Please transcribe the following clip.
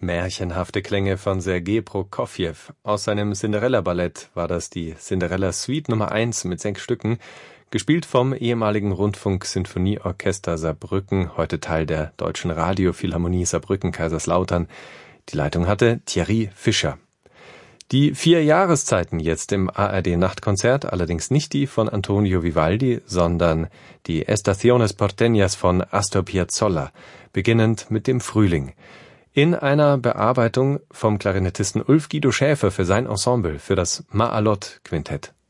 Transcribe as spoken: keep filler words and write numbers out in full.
Märchenhafte Klänge von Sergei Prokofjew. Aus seinem Cinderella-Ballett war das die Cinderella Suite Nummer eins mit sechs Stücken, gespielt vom ehemaligen Rundfunk-Sinfonieorchester Saarbrücken, heute Teil der Deutschen Radiophilharmonie Saarbrücken-Kaiserslautern. Die Leitung hatte Thierry Fischer. Die vier Jahreszeiten jetzt im A R D-Nachtkonzert, allerdings nicht die von Antonio Vivaldi, sondern die Estaciones Porteñas von Astor Piazzolla, beginnend mit dem Frühling. In einer Bearbeitung vom Klarinettisten Ulf Guido Schäfer für sein Ensemble, für das Maalot-Quintett.